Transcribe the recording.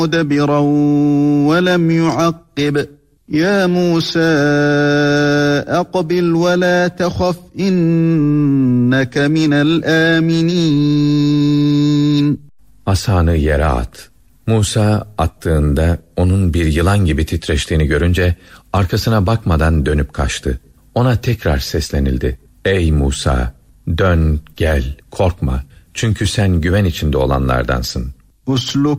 مدبرا ولم يعقب يا موسى أقبل ولا تخف إنك من الآمنين. Asanı yere at. Musa attığında onun bir yılan gibi titreştiğini görünce arkasına bakmadan dönüp kaçtı. Ona tekrar seslenildi. Ey Musa, dön gel, korkma. Çünkü sen güven içinde olanlardansın. Usluk